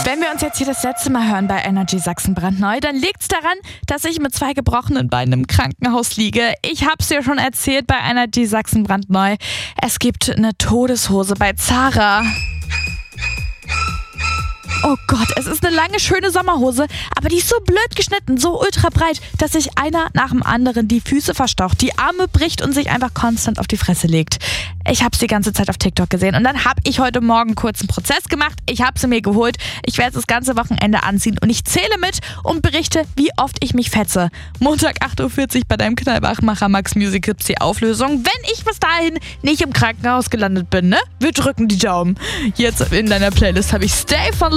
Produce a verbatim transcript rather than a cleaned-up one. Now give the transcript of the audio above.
Wenn wir uns jetzt hier das letzte Mal hören bei Energy Sachsen brandneu, dann liegt's daran, dass ich mit zwei gebrochenen Beinen im Krankenhaus liege. Ich hab's dir schon erzählt bei Energy Sachsen brandneu. Es gibt eine Todeshose bei Zara. Oh Gott, es ist eine lange, schöne Sommerhose, aber die ist so blöd geschnitten, so ultra breit, dass sich einer nach dem anderen die Füße verstaucht, die Arme bricht und sich einfach konstant auf die Fresse legt. Ich habe es die ganze Zeit auf TikTok gesehen und dann habe ich heute Morgen kurz einen Prozess gemacht. Ich habe sie mir geholt. Ich werde es das ganze Wochenende anziehen und ich zähle mit und berichte, wie oft ich mich fetze. Montag acht Uhr vierzig bei deinem Knallbachmacher Max Music gibt's die Auflösung, wenn ich bis dahin nicht im Krankenhaus gelandet bin, ne? Wir drücken die Daumen. Jetzt in deiner Playlist habe ich Stay von